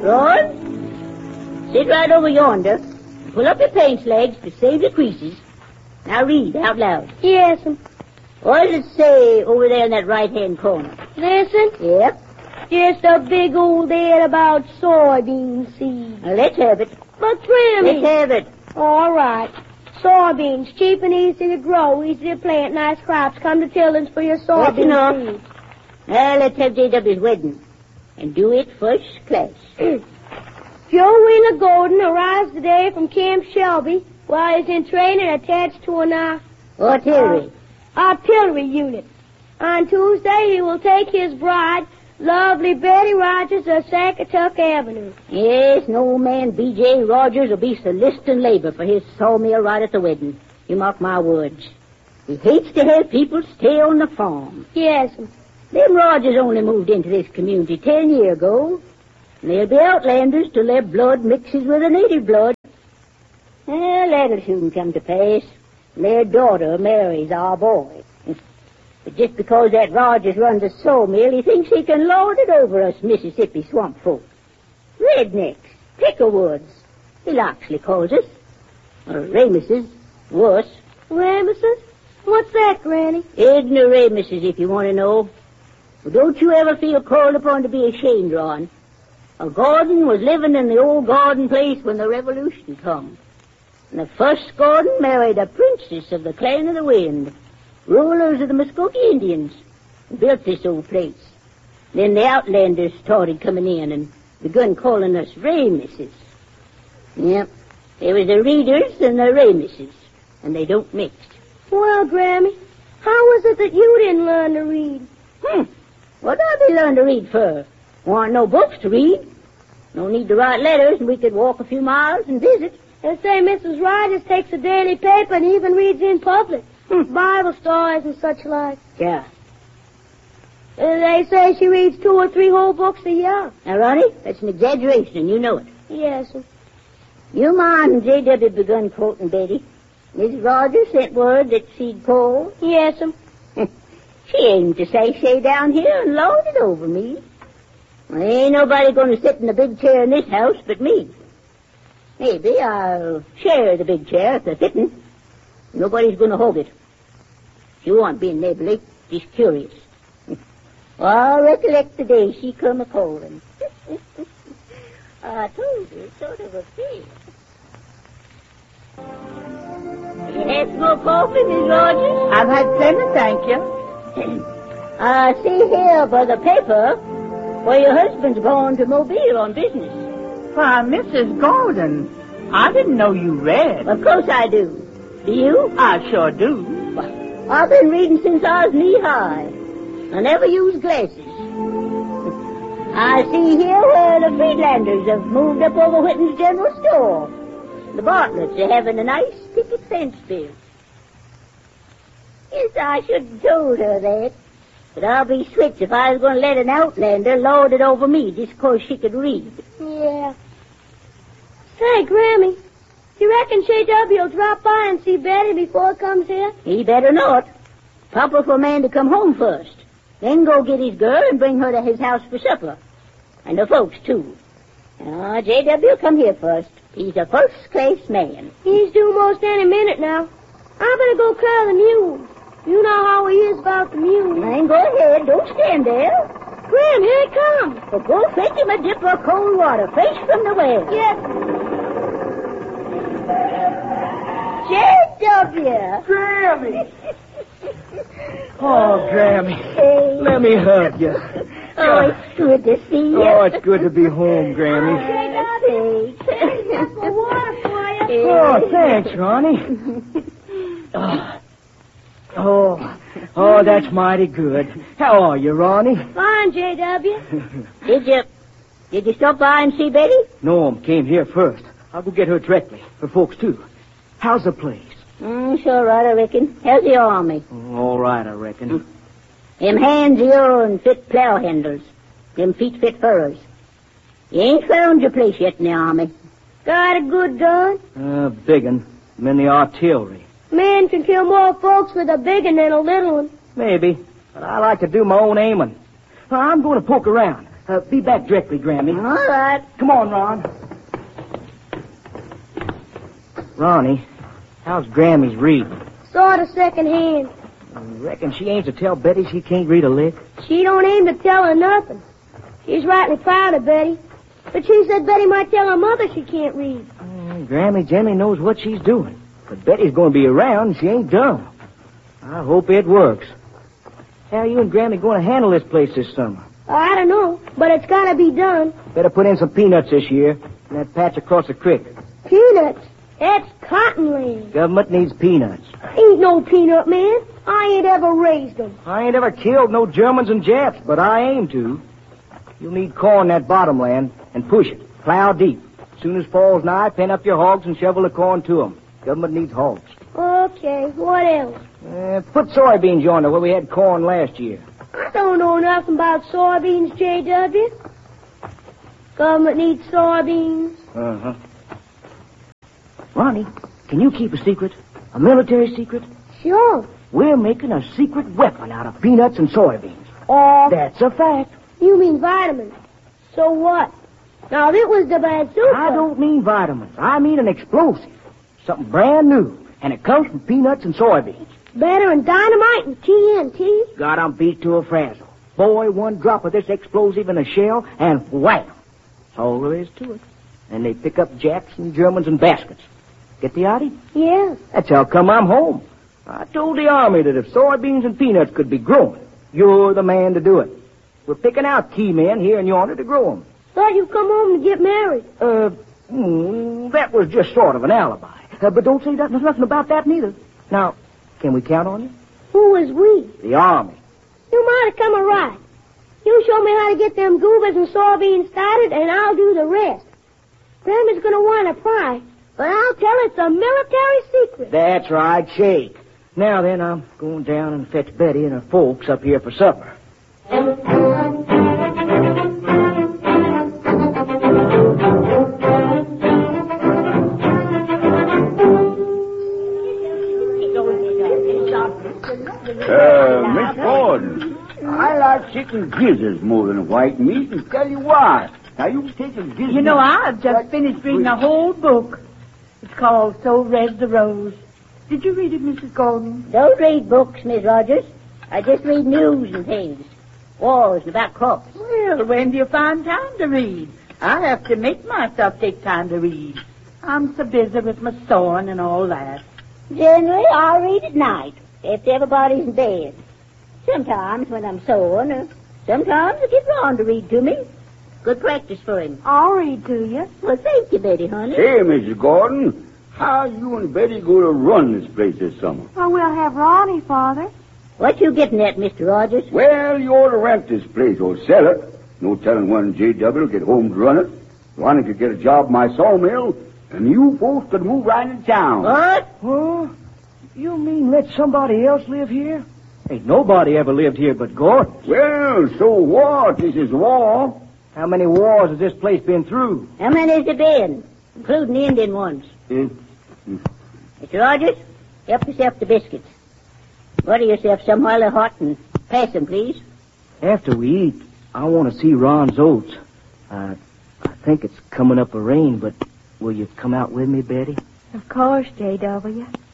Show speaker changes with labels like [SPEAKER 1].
[SPEAKER 1] Ron, sit right over yonder. Pull up your pants legs to save your creases. Now read out loud.
[SPEAKER 2] Yes'm.
[SPEAKER 1] What does it say over there in that right-hand corner?
[SPEAKER 2] Listen.
[SPEAKER 1] Yep.
[SPEAKER 2] Just a big old ad about soybean seeds.
[SPEAKER 1] Now, let's have it.
[SPEAKER 2] But, Grammy.
[SPEAKER 1] Let's have it.
[SPEAKER 2] All right. Soybeans, cheap and easy to grow, easy to plant, nice crops. Come to Tilden's for your soybean seeds.
[SPEAKER 1] Now, let's have J.W.'s wedding. And do it first class.
[SPEAKER 2] Joe Wheeler Golden arrives today from Camp Shelby while he's in training attached to an artillery unit. On Tuesday, he will take his bride, lovely Betty Rogers, to Saugatuck Avenue.
[SPEAKER 1] Yes, no man B.J. Rogers will be soliciting labor for his sawmill right at the wedding. You mark my words. He hates to have people stay on the farm.
[SPEAKER 2] Yes.
[SPEAKER 1] Them Rogers only moved into this community 10 years ago. And they'll be outlanders till their blood mixes with the native blood. Well, that'll soon come to pass. Their daughter marries our boy. But just because that Rogers runs a sawmill, he thinks he can lord it over us Mississippi swamp folk. Rednecks, pickerwoods, he Loxley calls us. Or Ramuses, worse.
[SPEAKER 2] Ramuses? What's that, Granny?
[SPEAKER 1] Ignoramuses, if you want to know. Well, don't you ever feel called upon to be ashamed, Ron. A Gordon was living in the old Gordon place when the Revolution come. And the first Gordon married a princess of the Clan of the Wind, rulers of the Muskogee Indians, and built this old place. Then the outlanders started coming in and begun calling us Ramuses. Yep, there was the Readers and the Ramuses, and they don't mix.
[SPEAKER 2] Well, Grammy, how was it that you didn't learn to read?
[SPEAKER 1] What did I learn to read for? Want no books to read. No need to write letters, and we could walk a few miles and visit.
[SPEAKER 2] They say Mrs. Rogers takes a daily paper and even reads in public. Bible stories and such like.
[SPEAKER 1] Yeah.
[SPEAKER 2] They say she reads 2 or 3 whole books a year.
[SPEAKER 1] Now, Ronnie, that's an exaggeration, and you know it.
[SPEAKER 2] Yes, sir.
[SPEAKER 1] You mind J.W. begun quoting Betty? Mrs. Rogers sent word that she'd call.
[SPEAKER 2] Yes, sir.
[SPEAKER 1] She aimed to say down here and lord it over me. Well, ain't nobody going to sit in the big chair in this house but me. Maybe I'll share the big chair if they're fitting. Nobody's going to hold it. She won't be neighborly, just curious. Well, recollect the day she come a-calling. I told her it's sort of a thing. You had some more coffee, Miss Rogers?
[SPEAKER 3] I've had plenty, thank you.
[SPEAKER 1] See here by the paper where your husband's gone to Mobile on business.
[SPEAKER 3] Why, Mrs. Golden, I didn't know you read.
[SPEAKER 1] Of course I do. Do you?
[SPEAKER 3] I sure do.
[SPEAKER 1] Well, I've been reading since I was knee-high. I never used glasses. I see here where the Friedlanders have moved up over Whitten's General Store. The Bartletts are having a nice picket fence built. Yes, I should have told her that. But I'll be switched if I was going to let an outlander lord it over me just 'cause she could read.
[SPEAKER 2] Yeah. Say, Grammy, you reckon J.W. will drop by and see Betty before he comes here?
[SPEAKER 1] He better not. Proper for a man to come home first. Then go get his girl and bring her to his house for supper. And the folks, too. J.W. come here first. He's a first-class man.
[SPEAKER 2] He's due most any minute now. I better go curl the mule. You know how he is about the mule.
[SPEAKER 1] Then go ahead. Don't stand there.
[SPEAKER 2] Grim, here he comes.
[SPEAKER 1] Well, go fetch him a dip of cold water, fresh from the well.
[SPEAKER 2] Yes.
[SPEAKER 1] J.W.
[SPEAKER 4] Grammy! Oh, Grammy.
[SPEAKER 1] Hey.
[SPEAKER 4] Let me hug you.
[SPEAKER 1] Oh, it's good to see you.
[SPEAKER 4] Oh, it's good to be home, Grammy.
[SPEAKER 2] Just some water for you.
[SPEAKER 4] Oh, thanks, Ronnie. Oh, that's mighty good. How are you, Ronnie?
[SPEAKER 2] Fine, J.W.
[SPEAKER 1] Did you stop by and see Betty?
[SPEAKER 4] No, came here first. I'll go get her directly. Her folks, too. How's the place?
[SPEAKER 1] Sure right, I reckon. How's the army?
[SPEAKER 4] All right, I reckon.
[SPEAKER 1] Them hands of yourn fit plow handles. Them feet fit furrows. You ain't found your place yet in the army.
[SPEAKER 2] Got a good gun?
[SPEAKER 4] Big un. I'm in the artillery.
[SPEAKER 2] Man can kill more folks with a big one than a little one.
[SPEAKER 4] Maybe, but I like to do my own aiming. Well, I'm going to poke around. Be back directly, Grammy.
[SPEAKER 1] All right.
[SPEAKER 4] Come on, Ron. Ronnie, how's Grammy's reading?
[SPEAKER 2] Sort of second hand.
[SPEAKER 4] You reckon she ain't to tell Betty she can't read a lick?
[SPEAKER 2] She don't aim to tell her nothing. She's rightly proud of Betty. But she said Betty might tell her mother she can't read.
[SPEAKER 4] Grammy generally knows what she's doing. But Betty's going to be around and she ain't dumb. I hope it works. How are you and Grammy going to handle this place this summer?
[SPEAKER 2] I don't know, but it's got to be done.
[SPEAKER 4] Better put in some peanuts this year in that patch across the creek.
[SPEAKER 2] Peanuts? That's cottonland.
[SPEAKER 4] Government needs peanuts.
[SPEAKER 2] Ain't no peanut man. I ain't ever raised them.
[SPEAKER 4] I ain't ever killed no Germans and Japs, but I aim to. You'll need corn in that bottomland and push it. Plow deep. As soon as fall's nigh, pen up your hogs and shovel the corn to 'em. Government needs hogs.
[SPEAKER 2] Okay, what else?
[SPEAKER 4] Put soybeans yonder where we had corn last year.
[SPEAKER 2] I don't know nothing about soybeans, J.W. Government needs soybeans.
[SPEAKER 4] Uh-huh. Ronnie, can you keep a secret? A military secret?
[SPEAKER 2] Sure.
[SPEAKER 4] We're making a secret weapon out of peanuts and soybeans. That's a fact.
[SPEAKER 2] You mean vitamins. So what? Now, it was the bazooka.
[SPEAKER 4] I don't mean vitamins. I mean an explosive. Something brand new. And it comes from peanuts and soybeans.
[SPEAKER 2] Better than dynamite and TNT.
[SPEAKER 4] Got 'em beat to a frazzle. Boy, one drop of this explosive in a shell, and wham! That's all there is to it. And they pick up Japs and Germans in baskets. Get the idea?
[SPEAKER 2] Yeah.
[SPEAKER 4] That's how come I'm home. I told the Army that if soybeans and peanuts could be grown, you're the man to do it. We're picking out key men here and yonder to grow 'em.
[SPEAKER 2] Thought you'd come home to get married.
[SPEAKER 4] That was just sort of an alibi. But don't say nothing about that neither. Now, can we count on you?
[SPEAKER 2] Who was we?
[SPEAKER 4] The Army.
[SPEAKER 2] You might have come right. You show me how to get them goobers and soybeans started, and I'll do the rest. Grandma's going to want to pry, but I'll tell it's a military secret.
[SPEAKER 4] That's right, shake. Now then, I'm going down and fetch Betty and her folks up here for supper.
[SPEAKER 5] Miss Gordon, I like chicken gizzards more than white meat, and tell you why. Now, you take a gizzard...
[SPEAKER 3] You know, I've just finished reading a whole book. It's called So Red the Rose. Did you read it, Mrs. Gordon?
[SPEAKER 1] Don't read books, Miss Rogers. I just read news and things. Wars and about crops.
[SPEAKER 3] Well, when do you find time to read? I have to make myself take time to read. I'm so busy with my sewing and all that.
[SPEAKER 1] Generally, I read at night, after everybody's in bed. Sometimes when I'm sewing, or sometimes I get Ron to read to me. Good practice for him.
[SPEAKER 2] I'll read to you.
[SPEAKER 1] Well, thank you, Betty, honey.
[SPEAKER 5] Hey, Mrs. Gordon, how you and Betty going to run this place this summer?
[SPEAKER 2] Oh, we'll have Ronnie, Father.
[SPEAKER 1] What you getting at, Mr. Rogers?
[SPEAKER 5] Well, you ought to rent this place or sell it. No telling when J.W. will get home to run it. Ronnie could get a job in my sawmill, and you folks could move right into town.
[SPEAKER 1] What?
[SPEAKER 4] Huh? You mean let somebody else live here? Ain't nobody ever lived here but Gordon.
[SPEAKER 5] Well, so what? This is war.
[SPEAKER 4] How many wars has this place been through?
[SPEAKER 1] How many has there been, including the Indian ones? Mr. Rogers, help yourself to biscuits. Butter yourself some while they're hot and pass them, please.
[SPEAKER 4] After we eat, I want to see Ron's oats. I think it's coming up a rain, but will you come out with me, Betty?
[SPEAKER 2] Of course, J.W.